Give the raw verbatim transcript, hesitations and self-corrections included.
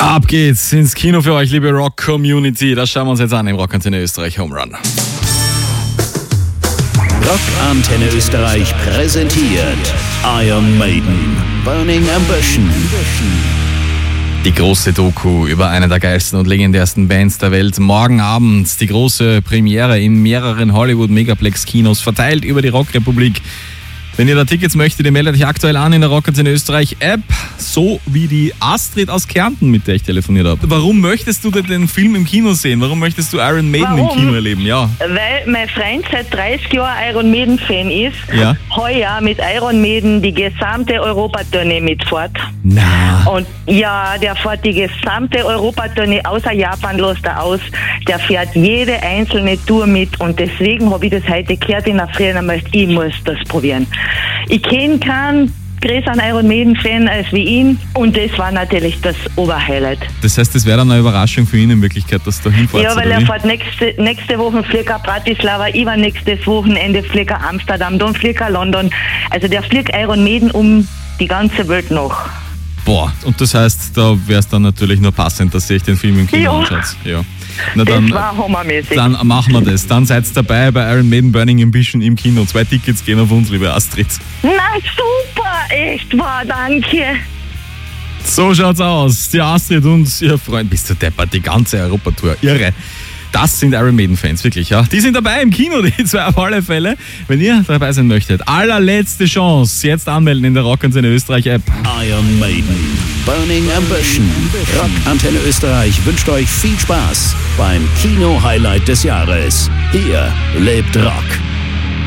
Ab geht's ins Kino für euch, liebe Rock-Community. Das schauen wir uns jetzt an im Rockantenne Österreich Home Run. Rockantenne Österreich präsentiert Iron Maiden, Burning Ambition. Die große Doku über eine der geilsten und legendärsten Bands der Welt. Morgen Abend die große Premiere in mehreren Hollywood-Megaplex-Kinos, verteilt über die Rockrepublik. Wenn ihr da Tickets möchtet, ihr meldet euch aktuell an in der Rockantenne Österreich App, so wie die Astrid aus Kärnten, mit der ich telefoniert habe. Warum möchtest du denn den Film im Kino sehen? Warum möchtest du Iron Maiden Warum? im Kino erleben? Ja. Weil mein Freund seit dreißig Jahren Iron Maiden Fan ist. Ja. Heuer mit Iron Maiden die gesamte Europatournee mitfährt. Na. Und ja, der fährt die gesamte Europatournee außer Japan los da aus. Der fährt jede einzelne Tour mit und deswegen habe ich das heute gehört in der Früh und einmal, ich muss das probieren. Ich kenne keinen größeren Iron Maiden Fan als wie ihn und das war natürlich das Oberhighlight. Das heißt, das wäre dann eine Überraschung für ihn in Wirklichkeit, dass du hinfährst? Ja, weil oder er wie? fährt nächste, nächste Woche fliegt er Bratislava, ich war nächstes Wochenende fliegt er Amsterdam, dann fliegt er London. Also der fliegt Iron Maiden um die ganze Welt noch. Boah, und das heißt, da wäre es dann natürlich nur passend, dass ihr euch den Film im Kino Ja. anschaut. Ja. Na Das dann, war hammermäßig. dann machen wir das. Dann seid dabei bei Iron Maiden Burning Ambition im Kino. Zwei Tickets gehen auf uns, liebe Astrid. Na super, echt wahr, danke. So schaut's aus. Die Astrid und ihr Freund, bist du deppert, die ganze Europatour. Irre. Das sind Iron Maiden-Fans, wirklich, ja. Die sind dabei im Kino, die zwei auf alle Fälle. Wenn ihr dabei sein möchtet, allerletzte Chance, jetzt anmelden in der Rockantenne Österreich App. Iron Maiden, Burning Ambition. Rockantenne Österreich wünscht euch viel Spaß beim Kino-Highlight des Jahres. Hier lebt Rock.